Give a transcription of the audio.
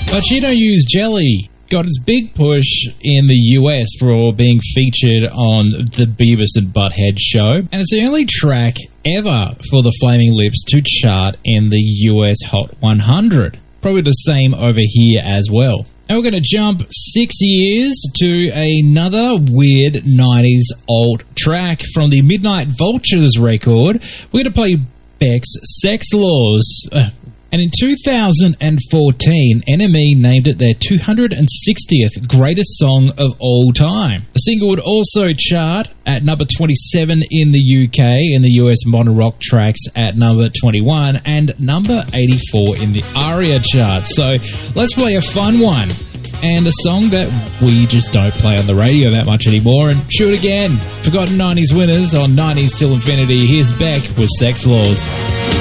But She Don't Use Jelly got its big push in the US for being featured on the Beavis and Butthead show, and it's the only track ever for the Flaming Lips to chart in the US Hot 100. Probably the same over here as well. And we're going to jump 6 years to another weird 90s alt track from the Midnight Vultures record. We're going to play Beck's Sex Laws. And in 2014, NME named it their 260th greatest song of all time. The single would also chart at number 27 in the UK, in the US Modern Rock Tracks at number 21, and number 84 in the ARIA chart. So let's play a fun one, and a song that we just don't play on the radio that much anymore. And shoot again. Forgotten 90s winners on 90s Till Infinity. Here's Beck with Sex Laws.